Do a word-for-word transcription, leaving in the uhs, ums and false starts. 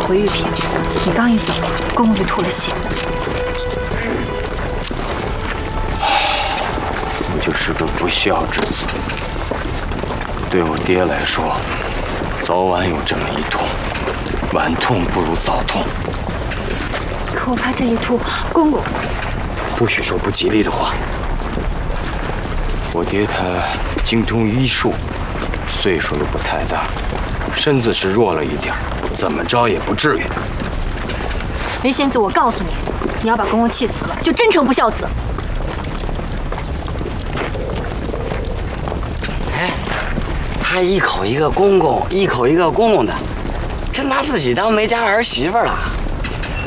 回玉瓶，你刚一走，公公就吐了血。 我就是个不孝之子，对我爹来说，早晚有这么一痛，晚痛不如早痛。 可我怕这一吐，公公…… 不许说不吉利的话。我爹他精通医术，岁数又不太大，身子是弱了一点，怎么着也不至于。 梅先祖，我告诉你，你要把公公气死了，就真成不孝子。 哎，他一口一个公公，一口一个公公的，这拿自己当梅家儿媳妇了。